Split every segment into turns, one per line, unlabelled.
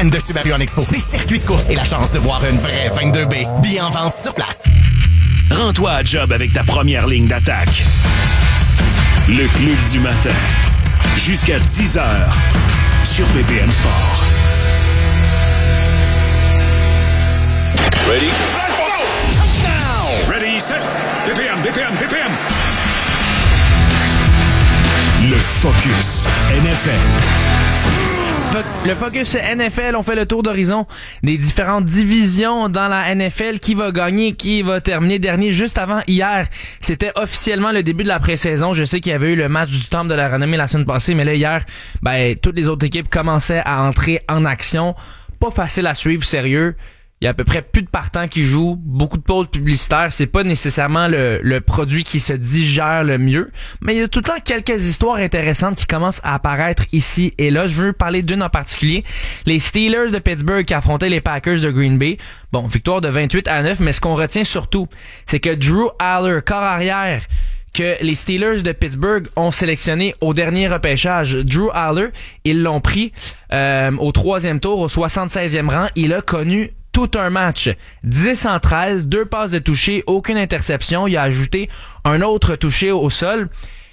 week-end de Subaru en Expo, des circuits de course et la chance de voir une vraie 22B. Billets en vente sur place.
Rends-toi à job avec ta première ligne d'attaque. Le Club du matin. Jusqu'à 10h sur BPM Sport.
Ready?
Let's go! Ready, set, BPM. Le Focus NFL.
Le Focus NFL, on fait le tour d'horizon des différentes divisions dans la NFL. Qui va gagner, qui va terminer dernier. Juste avant hier, c'était officiellement le début de la pré-saison. Je sais qu'il y avait eu le match du Temple de la Renommée la semaine passée, mais là, hier, toutes les autres équipes commençaient à entrer en action. Pas facile à suivre, sérieux. Il y a à peu près plus de partants qui jouent, beaucoup de pauses publicitaires. C'est pas nécessairement le produit qui se digère le mieux, mais il y a tout le temps quelques histoires intéressantes qui commencent à apparaître ici et là. Je veux parler d'une en particulier. Les Steelers de Pittsburgh qui affrontaient les Packers de Green Bay. Bon, victoire de 28-9, mais ce qu'on retient surtout, c'est que Drew Aller, corps arrière, que les Steelers de Pittsburgh ont sélectionné au dernier repêchage. Drew Aller, ils l'ont pris au 3e tour, au 76e rang. Il a connu tout un match. 10-13, 2 passes de toucher, aucune interception. Il a ajouté un autre touché au sol.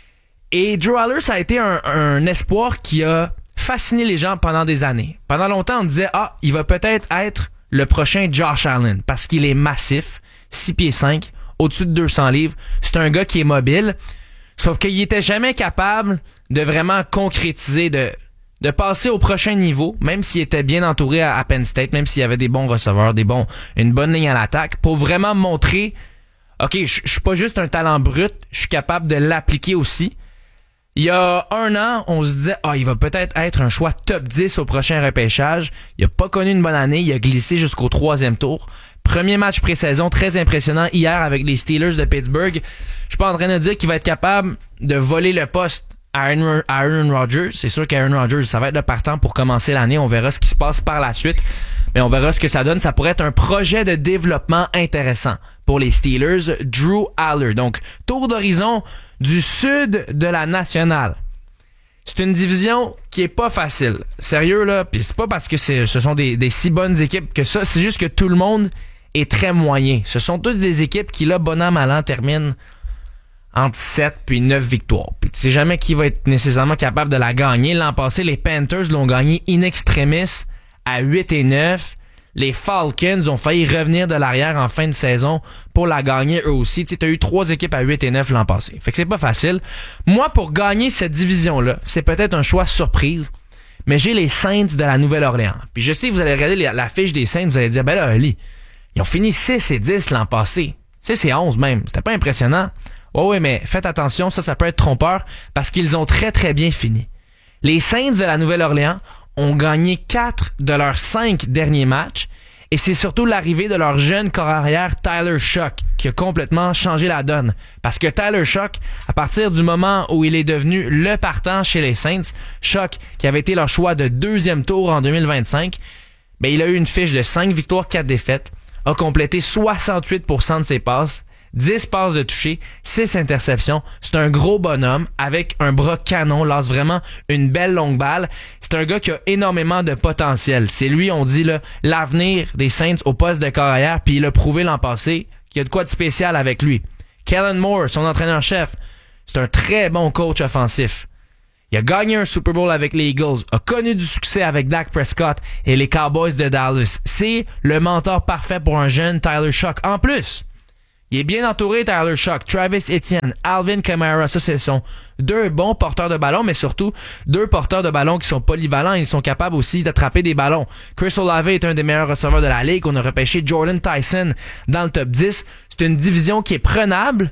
Et Drew Aller, ça a été un espoir qui a fasciné les gens pendant des années. Pendant longtemps, on disait, il va peut-être être le prochain Josh Allen, parce qu'il est massif, 6 pieds 5, au-dessus de 200 livres. C'est un gars qui est mobile, sauf qu'il était jamais capable de vraiment concrétiser, de passer au prochain niveau, même s'il était bien entouré à Penn State, même s'il y avait des bons receveurs, une bonne ligne à l'attaque, pour vraiment montrer, OK, je suis pas juste un talent brut, je suis capable de l'appliquer aussi. Il y a un an, on se disait, il va peut-être être un choix top 10 au prochain repêchage. Il a pas connu une bonne année, il a glissé jusqu'au 3e tour. Premier match pré-saison, très impressionnant hier avec les Steelers de Pittsburgh. Je suis pas en train de dire qu'il va être capable de voler le poste à Aaron Rodgers. C'est sûr qu'Aaron Rodgers, ça va être le partant pour commencer l'année. On verra ce qui se passe par la suite. Mais on verra ce que ça donne. Ça pourrait être un projet de développement intéressant pour les Steelers. Drew Aller. Donc, tour d'horizon du sud de la nationale. C'est une division qui est pas facile. Sérieux, là. Puis c'est pas parce que ce sont des si bonnes équipes que ça. C'est juste que tout le monde est très moyen. Ce sont toutes des équipes qui, là, bon an, mal an, terminent entre 7 puis 9 victoires. Puis tu sais jamais qui va être nécessairement capable de la gagner. L'an passé, les Panthers l'ont gagné in extremis à 8-9. Les Falcons ont failli revenir de l'arrière en fin de saison pour la gagner eux aussi. Tu sais, t'as eu 3 équipes à 8-9 l'an passé. Fait que c'est pas facile. Moi, pour gagner cette division-là, c'est peut-être un choix surprise, mais j'ai les Saints de la Nouvelle-Orléans. Puis je sais que vous allez regarder la fiche des Saints, vous allez dire, là, Ali, ils ont fini 6-10 l'an passé. 6-11 même. C'était pas impressionnant. Ouais, mais faites attention, ça peut être trompeur parce qu'ils ont très très bien fini. Les Saints de la Nouvelle-Orléans ont gagné 4 de leurs 5 derniers matchs et c'est surtout l'arrivée de leur jeune corps arrière Tyler Shough qui a complètement changé la donne. Parce que Tyler Shough, à partir du moment où il est devenu le partant chez les Saints, Shough, qui avait été leur choix de 2e tour en 2025, il a eu une fiche de 5 victoires, 4 défaites, a complété 68% de ses passes, 10 passes de toucher, 6 interceptions. C'est un gros bonhomme avec un bras canon, lance vraiment une belle longue balle. C'est un gars qui a énormément de potentiel. C'est lui, on dit, là, l'avenir des Saints au poste de corps arrière, puis il a prouvé l'an passé qu'il y a de quoi de spécial avec lui. Kellen Moore, son entraîneur-chef, c'est un très bon coach offensif. Il a gagné un Super Bowl avec les Eagles, a connu du succès avec Dak Prescott et les Cowboys de Dallas. C'est le mentor parfait pour un jeune Tyler Shough. En plus, il est bien entouré, Tyler Shough, Travis Etienne, Alvin Kamara. Ça, ce sont 2 bons porteurs de ballon, mais surtout 2 porteurs de ballon qui sont polyvalents. Ils sont capables aussi d'attraper des ballons. Chris Olave est un des meilleurs receveurs de la ligue. On a repêché Jordan Tyson dans le top 10. C'est une division qui est prenable.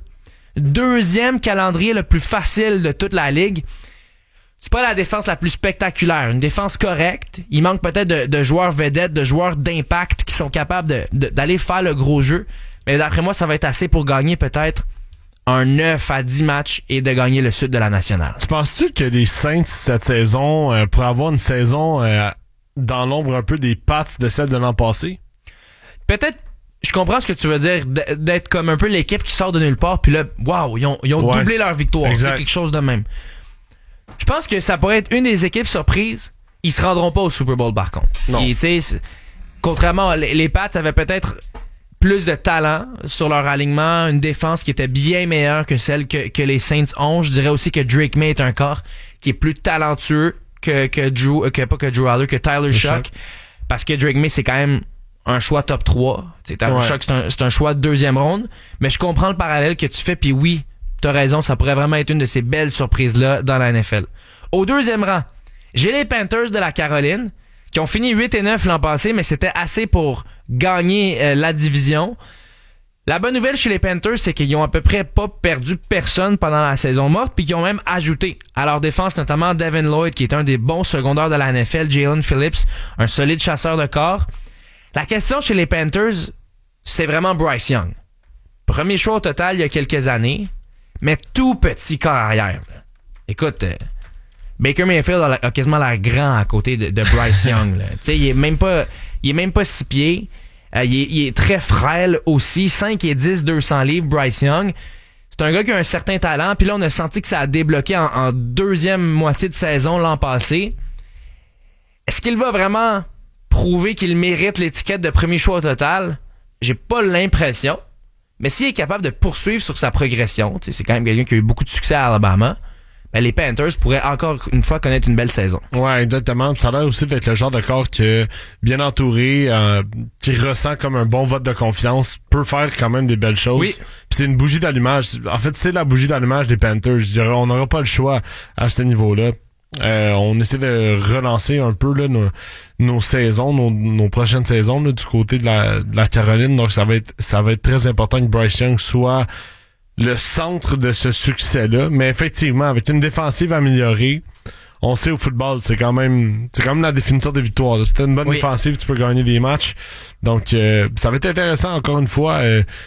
2e calendrier le plus facile de toute la ligue. C'est pas la défense la plus spectaculaire. Une défense correcte. Il manque peut-être de joueurs vedettes, de joueurs d'impact qui sont capables d'aller faire le gros jeu. Mais d'après moi, ça va être assez pour gagner peut-être un 9 à 10 matchs et de gagner le sud de la nationale.
Tu penses-tu que les Saints, cette saison, pourraient avoir une saison dans l'ombre un peu des Pats de celle de l'an passé?
Peut-être, je comprends ce que tu veux dire, d'être comme un peu l'équipe qui sort de nulle part, puis là, wow, ils ont doublé leur victoire. Exact. C'est quelque chose de même. Je pense que ça pourrait être une des équipes surprises. ils se rendront pas au Super Bowl par contre.
Non.
Et, contrairement, les Pats avaient peut-être plus de talent sur leur alignement, une défense qui était bien meilleure que celle que les Saints ont. Je dirais aussi que Drake May est un corps qui est plus talentueux que Tyler Shock. Parce que Drake May, c'est quand même un choix top 3. Tyler Shock, c'est un choix de deuxième ronde. Mais je comprends le parallèle que tu fais, puis oui, t'as raison, ça pourrait vraiment être une de ces belles surprises-là dans la NFL. Au deuxième rang, j'ai les Panthers de la Caroline, qui ont fini 8-9 l'an passé, mais c'était assez pour gagner la division. La bonne nouvelle chez les Panthers, c'est qu'ils ont à peu près pas perdu personne pendant la saison morte, puis qu'ils ont même ajouté à leur défense, notamment Devin Lloyd, qui est un des bons secondaires de la NFL, Jalen Phillips, un solide chasseur de corps. La question chez les Panthers, c'est vraiment Bryce Young. Premier choix au total il y a quelques années, mais tout petit corps arrière. Écoute, Baker Mayfield a quasiment l'air grand à côté de Bryce Young. Tu sais, il est même pas 6 pieds. Il est très frêle aussi. 5 et 10, 200 livres, Bryce Young. C'est un gars qui a un certain talent. Puis là, on a senti que ça a débloqué en deuxième moitié de saison l'an passé. Est-ce qu'il va vraiment prouver qu'il mérite l'étiquette de premier choix au total? J'ai pas l'impression. Mais s'il est capable de poursuivre sur sa progression, c'est quand même quelqu'un qui a eu beaucoup de succès à Alabama, ben les Panthers pourraient encore une fois connaître une belle saison. Ouais,
exactement. Ça a l'air aussi d'être le genre de corps que, bien entouré, qui ressent comme un bon vote de confiance, peut faire quand même des belles choses. Oui. Puis c'est une bougie d'allumage. En fait, c'est la bougie d'allumage des Panthers. On n'aura pas le choix à ce niveau-là. On essaie de relancer un peu là, nos saisons, nos prochaines saisons là, du côté de la Caroline. Donc ça va être très important que Bryce Young soit le centre de ce succès-là. Mais effectivement, avec une défensive améliorée, on sait au football, c'est quand même la définition des victoires. Si t'as une bonne défensive, tu peux gagner des matchs. Donc ça va être intéressant encore une fois.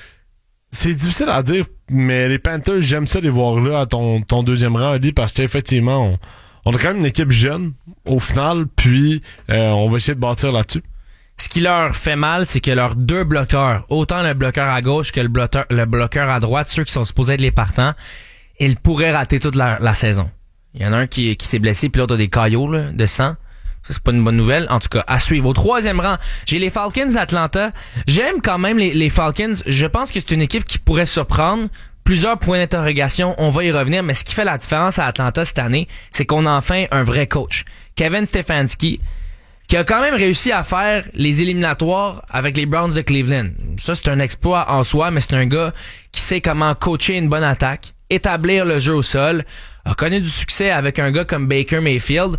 C'est difficile à dire, mais les Panthers, j'aime ça les voir là à ton deuxième rang, Ali, parce qu'effectivement, on a quand même une équipe jeune au final, puis on va essayer de bâtir là-dessus.
Ce qui leur fait mal, c'est que leurs deux bloqueurs, autant le bloqueur à gauche que le bloqueur à droite, ceux qui sont supposés être les partants, ils pourraient rater toute la saison. Il y en a un qui s'est blessé, puis l'autre a des caillots là, de sang. Ça, c'est pas une bonne nouvelle. En tout cas, à suivre. Au troisième rang, j'ai les Falcons d'Atlanta. J'aime quand même les Falcons. Je pense que c'est une équipe qui pourrait surprendre. Plusieurs points d'interrogation, on va y revenir, mais ce qui fait la différence à Atlanta cette année, c'est qu'on a enfin un vrai coach. Kevin Stefanski, qui a quand même réussi à faire les éliminatoires avec les Browns de Cleveland. Ça, c'est un exploit en soi, mais c'est un gars qui sait comment coacher une bonne attaque, établir le jeu au sol, a connu du succès avec un gars comme Baker Mayfield.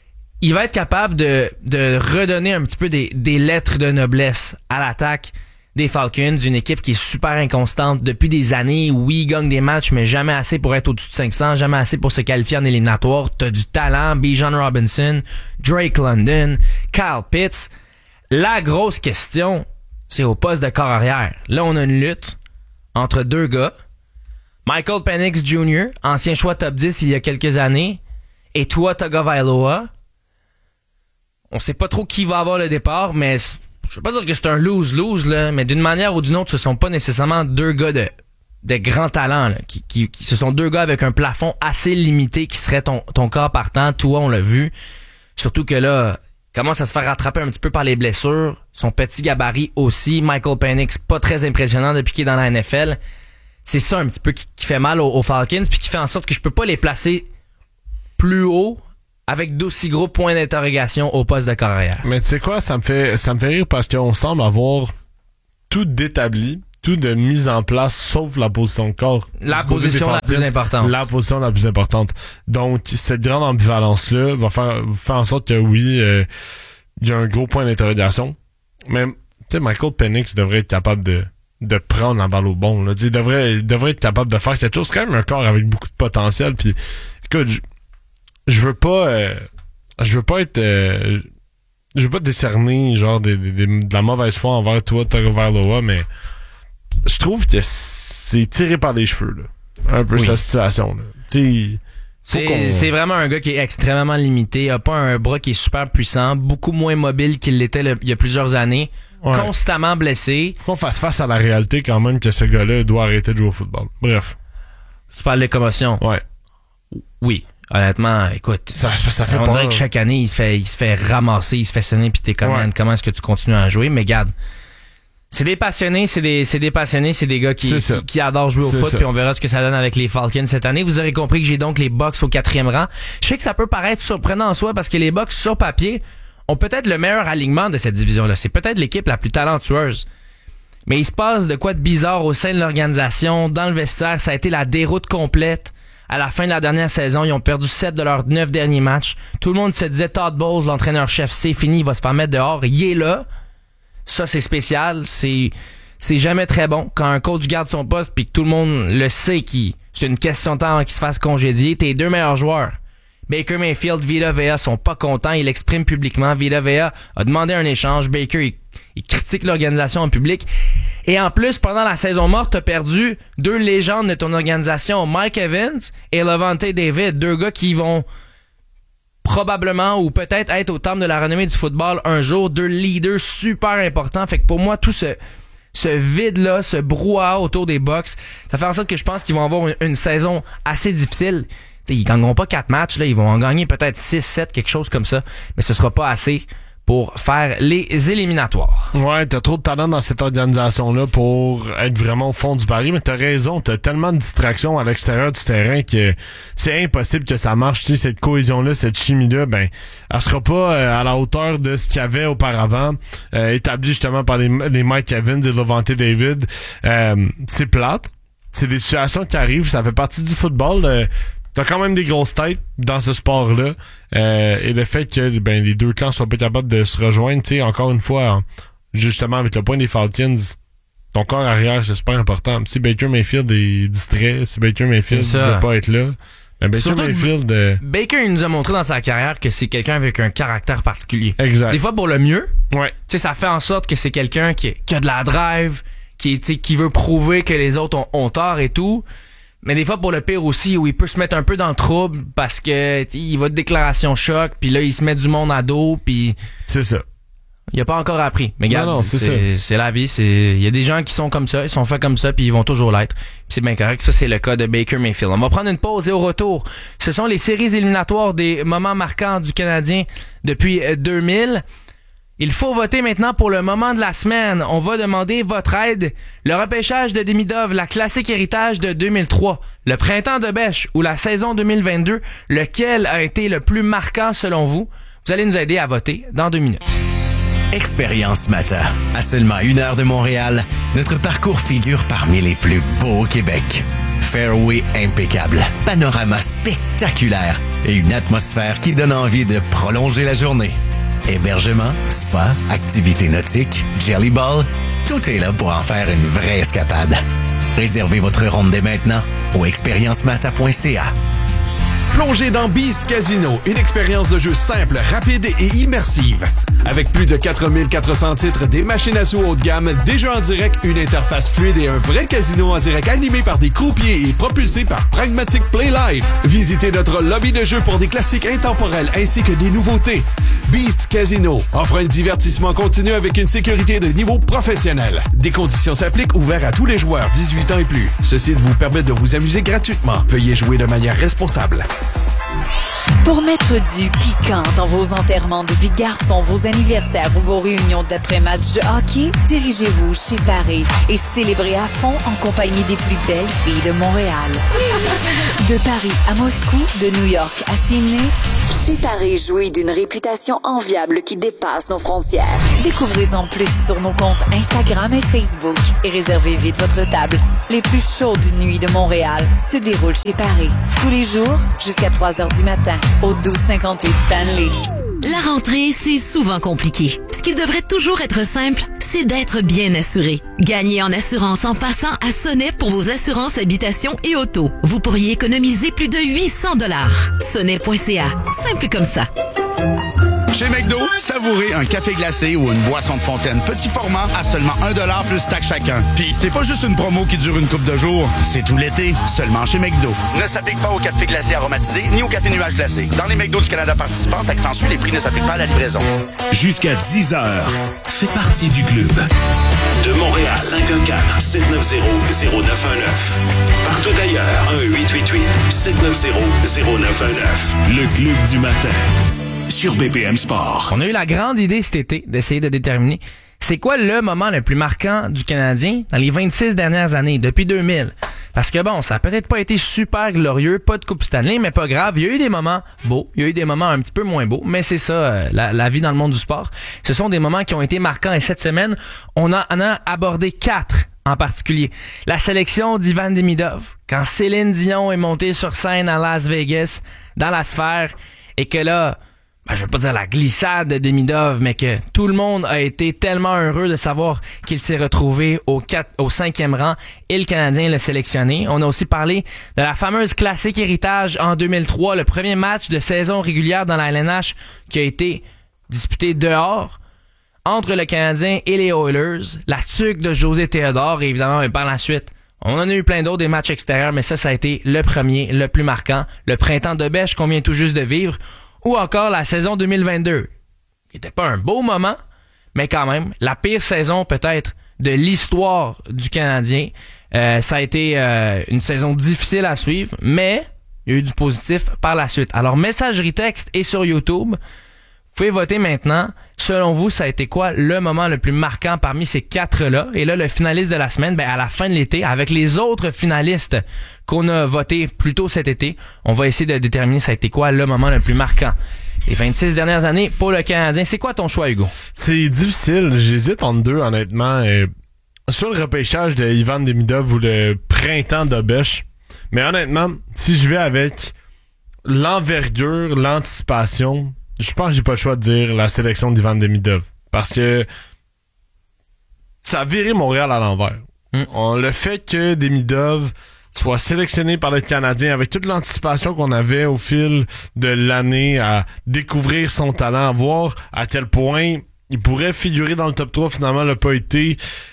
Il va être capable de redonner un petit peu des lettres de noblesse à l'attaque des Falcons, d'une équipe qui est super inconstante depuis des années. Oui, ils gagnent des matchs, mais jamais assez pour être au-dessus de 500, jamais assez pour se qualifier en éliminatoire. T'as du talent, Bijan Robinson, Drake London, Kyle Pitts. La grosse question, c'est au poste de corps arrière. Là, on a une lutte entre deux gars. Michael Penix Jr., ancien choix top 10 il y a quelques années, et Tua Tagovailoa. On sait pas trop qui va avoir le départ, mais je veux pas dire que c'est un lose-lose, là, mais d'une manière ou d'une autre, ce sont pas nécessairement deux gars de grand talent, là, ce sont deux gars avec un plafond assez limité qui serait ton corps partant. Toi, on l'a vu. Surtout que là, commence à se faire rattraper un petit peu par les blessures. Son petit gabarit aussi. Michael Penix, pas très impressionnant depuis qu'il est dans la NFL. C'est ça un petit peu qui fait mal aux Falcons, puis qui fait en sorte que je peux pas les placer plus haut avec d'aussi gros points d'interrogation au poste de carrière.
Mais tu sais quoi, ça me fait rire parce qu'on semble avoir tout d'établi, tout de mis en place, sauf la position de corps.
La position la plus importante.
La position la plus importante. Donc, cette grande ambivalence-là va faire en sorte que oui, il y a un gros point d'interrogation. Mais, tu sais, Michael Penix devrait être capable de prendre la balle au bon, là. Il devrait être capable de faire quelque chose. C'est quand même un corps avec beaucoup de potentiel. Puis, écoute, je veux pas décerner genre de la mauvaise foi envers toi, Tagovailoa, mais je trouve que c'est tiré par les cheveux là, un peu cette situation là.
C'est vraiment un gars qui est extrêmement limité, il a pas un bras qui est super puissant, beaucoup moins mobile qu'il l'était il y a plusieurs années, constamment blessé.
Faut qu'on fasse face à la réalité quand même que ce gars-là doit arrêter de jouer au football. Bref.
Tu parles de commotion.
Ouais.
Oui. honnêtement, écoute,
ça fait
on
peur.
dirait que chaque année, il se fait ramasser, il se fait sonner, puis t'es comme,
Ouais.
comment est-ce que tu continues à jouer? Mais regarde, c'est des passionnés, c'est des passionnés, c'est des gars qui adorent jouer au foot, puis on verra ce que ça donne avec les Falcons cette année. Vous aurez compris que j'ai donc les Bucks au 4e rang. Je sais que ça peut paraître surprenant en soi, parce que les Bucks, sur papier, ont peut-être le meilleur alignement de cette division-là. C'est peut-être l'équipe la plus talentueuse. Mais il se passe de quoi de bizarre au sein de l'organisation, dans le vestiaire. Ça a été la déroute complète. À la fin de la dernière saison, ils ont perdu 7 de leurs 9 derniers matchs. Tout le monde se disait, Todd Bowles, l'entraîneur-chef, c'est fini, il va se faire mettre dehors. Il est là. Ça, c'est spécial. C'est jamais très bon. Quand un coach garde son poste puis que tout le monde le sait c'est une question de temps qu'il se fasse congédier, tes 2 meilleurs joueurs, Baker Mayfield, Vita Vea, sont pas contents. Il l'exprime publiquement. Vita Vea a demandé un échange. Baker, il critique l'organisation en public. Et en plus, pendant la saison morte, t'as perdu 2 légendes de ton organisation, Mike Evans et Lavonte David, 2 gars qui vont probablement ou peut-être être au temple de la renommée du football un jour, 2 leaders super importants. Fait que pour moi, tout ce vide-là, ce brouhaha autour des Bucks, ça fait en sorte que je pense qu'ils vont avoir une saison assez difficile. T'sais, ils gagneront pas 4 matchs, là, ils vont en gagner peut-être 6, 7, quelque chose comme ça, mais ce sera pas assez pour faire les éliminatoires.
Ouais, t'as trop de talent dans cette organisation-là pour être vraiment au fond du baril, mais t'as raison, t'as tellement de distractions à l'extérieur du terrain que c'est impossible que ça marche. Tu sais, cette cohésion-là, cette chimie-là, elle sera pas à la hauteur de ce qu'il y avait auparavant, établi justement par les Mike Evans et Lavonte David. C'est plate. C'est des situations qui arrivent, ça fait partie du football. T'as quand même des grosses têtes dans ce sport-là. Et le fait que les 2 clans soient pas capables de se rejoindre, tu sais, encore une fois, justement avec le point des Falcons, ton corps arrière, c'est super important. Si Baker Mayfield est distrait, si Baker Mayfield ne veut pas être là, Baker Mayfield...
Baker, il nous a montré dans sa carrière que c'est quelqu'un avec un caractère particulier.
Exact.
Des fois pour le mieux.
Ouais.
Tu sais, ça fait en sorte que c'est quelqu'un qui a de la drive, qui veut prouver que les autres ont tort et tout. Mais des fois pour le pire aussi, où il peut se mettre un peu dans le trouble parce que il va de déclaration choc, puis là il se met du monde à dos, puis
c'est ça.
Il a pas encore appris. Mais regarde,
non,
c'est la vie, il y a des gens qui sont comme ça, ils sont faits comme ça, puis ils vont toujours l'être. Puis c'est bien correct, ça c'est le cas de Baker Mayfield. On va prendre une pause et au retour, ce sont les séries éliminatoires des moments marquants du Canadien depuis 2000. Il faut voter maintenant pour le moment de la semaine. On va demander votre aide. Le repêchage de Demidov, la classique héritage de 2003, le printemps de Bêche ou la saison 2022, lequel a été le plus marquant selon vous? Vous allez nous aider à voter dans 2 minutes.
Expérience Mata. À seulement 1 heure de Montréal, notre parcours figure parmi les plus beaux au Québec. Fairway impeccable, panorama spectaculaire et une atmosphère qui donne envie de prolonger la journée. Hébergement, spa, activités nautiques, Jelly Ball, tout est là pour en faire une vraie escapade. Réservez votre ronde dès maintenant au expériencemata.ca.
Plongez dans Beast Casino, une expérience de jeu simple, rapide et immersive. Avec plus de 4400 titres, des machines à sous haut de gamme, des jeux en direct, une interface fluide et un vrai casino en direct animé par des croupiers et propulsé par Pragmatic Play Live. Visitez notre lobby de jeu pour des classiques intemporels ainsi que des nouveautés. Beast Casino offre un divertissement continu avec une sécurité de niveau professionnel. Des conditions s'appliquent, ouvert à tous les joueurs 18 ans et plus. Ceci vous permet de vous amuser gratuitement. Veuillez jouer de manière responsable.
Pour mettre du piquant dans vos enterrements de vie de garçon, vos anniversaires ou vos réunions d'après-match de hockey, dirigez-vous chez Paris et célébrez à fond en compagnie des plus belles filles de Montréal. De Paris à Moscou, de New York à Sydney, chez Paris jouit d'une réputation enviable qui dépasse nos frontières. Découvrez-en plus sur nos comptes Instagram et Facebook et réservez vite votre table. Les plus chaudes nuits de Montréal se déroulent chez Paris. Tous les jours, jusqu'à 3h du matin, au 1258 Stanley.
La rentrée, c'est souvent compliqué. Ce qui devrait toujours être simple, c'est d'être bien assuré. Gagnez en assurance en passant à Sonnet pour vos assurances habitation et auto. Vous pourriez économiser plus de 800 $. Sonnet.ca. Simple comme ça.
Chez McDo, savourez un café glacé ou une boisson de fontaine petit format à seulement 1$ plus taxe chacun. Puis c'est pas juste une promo qui dure une couple de jours, c'est tout l'été, seulement chez McDo. Ne s'applique pas au café glacé aromatisé ni au café nuage glacé. Dans les McDo du Canada participants, taxe en les prix ne s'appliquent pas à la livraison.
Jusqu'à 10h, fais partie du club. De Montréal, 514-790-0919. Partout ailleurs, 1-888-790-0919. Le club du matin. Sur BPM Sport.
On a eu la grande idée cet été d'essayer de déterminer c'est quoi le moment le plus marquant du Canadien dans les 26 dernières années, depuis 2000. Parce que bon, ça a peut-être pas été super glorieux, pas de Coupe Stanley, mais pas grave. Il y a eu des moments beaux, il y a eu des moments un petit peu moins beaux, mais c'est ça, la vie dans le monde du sport. Ce sont des moments qui ont été marquants et cette semaine, on en a abordé 4 en particulier. La sélection d'Ivan Demidov, quand Céline Dion est montée sur scène à Las Vegas, dans la sphère, et que là, je veux pas dire la glissade de Demidov, mais que tout le monde a été tellement heureux de savoir qu'il s'est retrouvé au 5e rang et le Canadien l'a sélectionné. On a aussi parlé de la fameuse classique héritage en 2003, le premier match de saison régulière dans la LNH qui a été disputé dehors entre le Canadien et les Oilers, la tuque de José Théodore et évidemment par la suite. On en a eu plein d'autres, des matchs extérieurs, mais ça a été le premier, le plus marquant, le printemps de Bêche qu'on vient tout juste de vivre. Ou encore la saison 2022, qui était pas un beau moment, mais quand même, la pire saison peut-être de l'histoire du Canadien. Ça a été une saison difficile à suivre, mais il y a eu du positif par la suite. Alors, messagerie texte et sur YouTube, vous pouvez voter maintenant. Selon vous, ça a été quoi le moment le plus marquant parmi ces 4-là? Et là, le finaliste de la semaine, à la fin de l'été, avec les autres finalistes qu'on a votés plus tôt cet été, on va essayer de déterminer ça a été quoi le moment le plus marquant. Les 26 dernières années pour le Canadien. C'est quoi ton choix, Hugo?
C'est difficile. J'hésite entre deux, honnêtement. Soit le repêchage de Ivan Demidov ou le printemps de Bêche. Mais honnêtement, si je vais avec l'envergure, l'anticipation, je pense que j'ai pas le choix de dire la sélection d'Ivan Demidov. Parce que ça a viré Montréal à l'envers. Le fait que Demidov soit sélectionné par le Canadien avec toute l'anticipation qu'on avait au fil de l'année à découvrir son talent, à voir à quel point il pourrait figurer dans le top 3, finalement l'a pas été.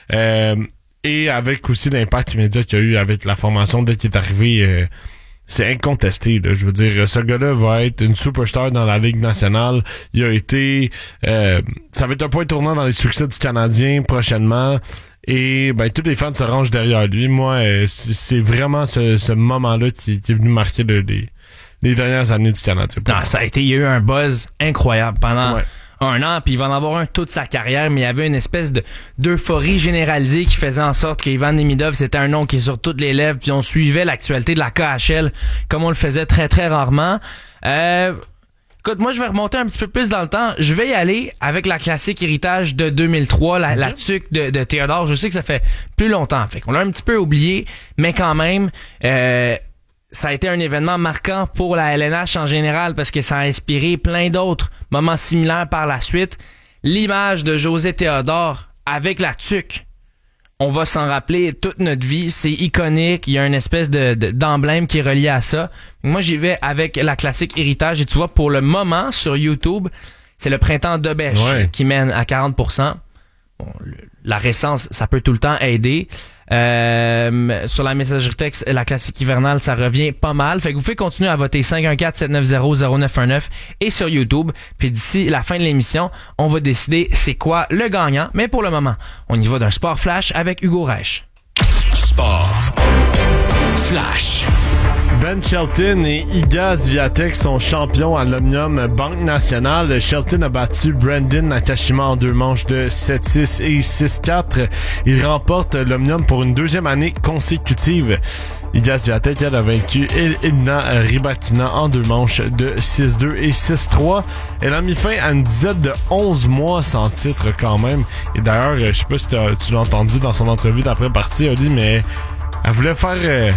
Et avec aussi l'impact immédiat qu'il y a eu avec la formation dès qu'il est arrivé, c'est incontesté, là. Je veux dire, ce gars-là va être une superstar dans la Ligue nationale. Il a été... ça va être un point tournant dans les succès du Canadien prochainement. Et tous les fans se rangent derrière lui. Moi, c'est vraiment ce moment-là qui est venu marquer les dernières années du Canadien.
Non, ça a été... Il y a eu un buzz incroyable pendant... un an, puis il va en avoir un toute sa carrière, mais il y avait une espèce d'euphorie généralisée qui faisait en sorte qu'Ivan Demidov, c'était un nom qui est sur toutes les lèvres, puis on suivait l'actualité de la KHL comme on le faisait très très rarement. Écoute, moi je vais remonter un petit peu plus dans le temps. Je vais y aller avec la classique héritage de 2003, la tuque de Théodore. Je sais que ça fait plus longtemps, fait qu'on l'a un petit peu oublié, mais quand même... ça a été un événement marquant pour la LNH en général parce que ça a inspiré plein d'autres moments similaires par la suite. L'image de José Théodore avec la tuque, on va s'en rappeler toute notre vie. C'est iconique. Il y a une espèce d'emblème qui est relié à ça. Moi, j'y vais avec la classique héritage. Et tu vois, pour le moment, sur YouTube, c'est le printemps de Bêche qui mène à 40%. Bon, la récence, ça peut tout le temps aider. Sur la messagerie texte, la classique hivernale, ça revient pas mal. Fait que vous pouvez continuer à voter 514-790-0919 et sur YouTube. Puis d'ici la fin de l'émission, on va décider c'est quoi le gagnant. Mais pour le moment, on y va d'un sport flash avec Hugo Reich.
Sport flash.
Ben Shelton et Iga Swiatek sont champions à l'Omnium Banque Nationale. Shelton a battu Brandon Nakashima en 2 manches de 7-6 et 6-4. Il remporte l'Omnium pour une 2e année consécutive. Iga Swiatek, elle a vaincu Elina Rybakina en 2 manches de 6-2 et 6-3. Elle a mis fin à une disette de 11 mois sans titre quand même. Et d'ailleurs, je sais pas si tu l'as entendu dans son entrevue d'après-partie, Oli, mais elle voulait faire...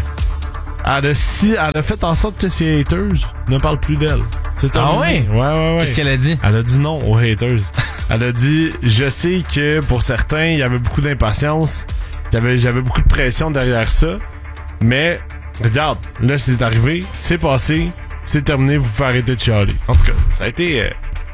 Elle a fait en sorte que ses haters ne parlent plus d'elle. C'est terminé.
Ah oui?
Ouais.
Qu'est-ce qu'elle a dit?
Elle a dit non aux haters. Elle a dit, je sais que pour certains, il y avait beaucoup d'impatience, j'avais beaucoup de pression derrière ça, mais regarde, là c'est arrivé, c'est passé, c'est terminé, vous pouvez arrêter de chialer. En tout cas, ça a été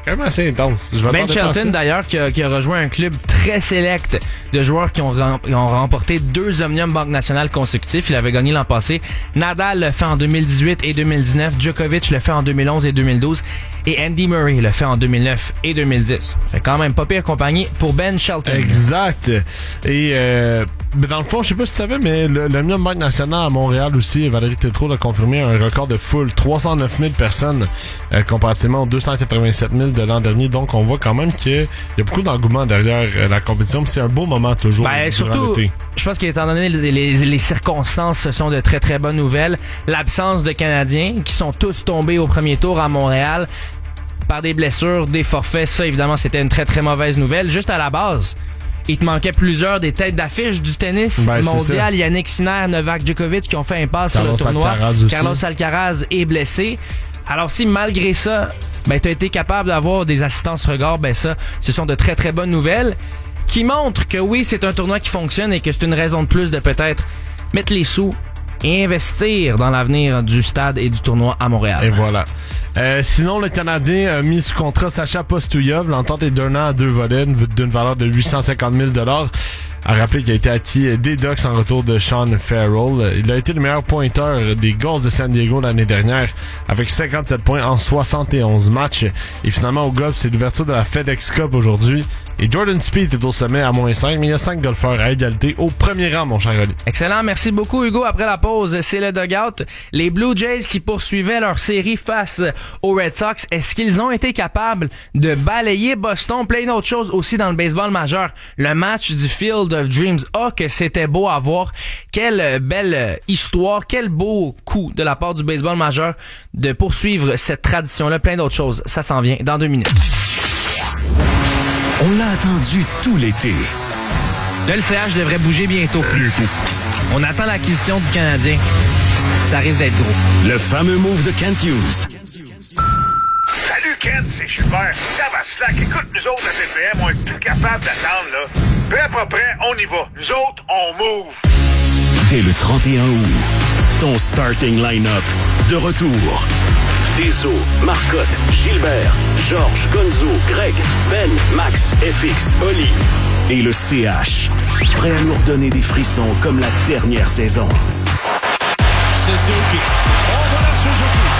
quand même assez intense.
Ben Shelton, d'ailleurs, qui a rejoint un club très sélect de joueurs qui ont remporté 2 Omnium Banque Nationale consécutifs. Il avait gagné l'an passé. Nadal le fait en 2018 et 2019. Djokovic le fait en 2011 et 2012. Et Andy Murray le fait en 2009 et 2010. Fait quand même pas pire compagnie pour Ben Shelton.
Exact. Et dans le fond, je sais pas si tu savais, mais l'Omnium Banque Nationale à Montréal aussi, Valérie Tétrault l'a confirmé, un record de foule, 309 000 personnes, comparativement aux 287 000 de l'an dernier. Donc, on voit quand même qu'il y a beaucoup d'engouement derrière la compétition. C'est un beau moment toujours.
Ben, surtout, je pense qu'étant donné les circonstances, ce sont de très très bonnes nouvelles. L'absence de Canadiens qui sont tous tombés au premier tour à Montréal par des blessures, des forfaits, ça évidemment c'était une très très mauvaise nouvelle. Juste à la base, il te manquait plusieurs des têtes d'affiche du tennis mondial. Yannick Sinner, Novak Djokovic qui ont fait impasse sur le tournoi. Carlos Alcaraz est blessé. Alors si malgré ça, tu as été capable d'avoir des assistances regards, ça, ce sont de très très bonnes nouvelles qui montrent que oui, c'est un tournoi qui fonctionne et que c'est une raison de plus de peut-être mettre les sous et investir dans l'avenir du stade et du tournoi à Montréal.
Et voilà. Sinon, le Canadien a mis sous contrat Sacha Postouillev. L'entente est d'1 an à 2 volets d'une valeur de 850 000 $. À rappeler qu'il a été acquis des Ducks en retour de Sean Farrell. Il a été le meilleur pointeur des Gulls de San Diego l'année dernière avec 57 points en 71 matchs. Et finalement, au golf, c'est l'ouverture de la FedEx Cup aujourd'hui. Et Jordan Spieth est au sommet à -5, mais il y a 5 golfeurs à égalité au premier rang, mon cher Oli.
Excellent, merci beaucoup Hugo. Après la pause, c'est le dugout. Les Blue Jays qui poursuivaient leur série face aux Red Sox, est-ce qu'ils ont été capables de balayer Boston? Plein d'autres choses aussi dans le baseball majeur. Le match du Field of Dreams, que c'était beau à voir. Quelle belle histoire, quel beau coup de la part du baseball majeur de poursuivre cette tradition-là. Plein d'autres choses, ça s'en vient dans 2 minutes.
On l'a attendu tout l'été.
Là, le CH devrait bouger bientôt. On attend l'acquisition du Canadien. Ça risque d'être gros.
Le fameux move de Kent Hughes.
Salut Kent, c'est Gilbert. Tabaslac, écoute, nous autres à TPM, on est plus capable d'attendre, là. Prêt, pas prêt, on y va. Nous autres, on move.
Dès le 31 août, ton starting line-up de retour. Deso, Marcotte, Gilbert, Georges, Gonzo, Greg, Ben, Max, FX, Oli et le CH. Prêt à nous redonner des frissons comme la dernière saison.
Suzuki. On va la Suzuki.